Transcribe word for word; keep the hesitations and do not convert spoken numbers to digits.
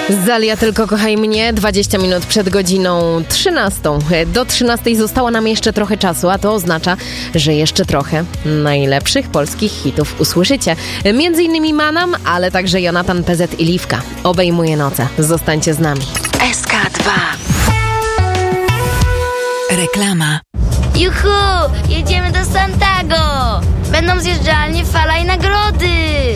Zalia, tylko kochaj mnie, dwadzieścia minut przed godziną trzynastą. Do trzynastej zostało nam jeszcze trochę czasu, a to oznacza, że jeszcze trochę najlepszych polskich hitów usłyszycie. Między innymi Manam, ale także Jonatan P Z i Liwka. Obejmuje noce. Zostańcie z nami. S K dwa. Reklama. Juhu! Jedziemy do Santago! Będą zjeżdżalnie, fala i nagrody!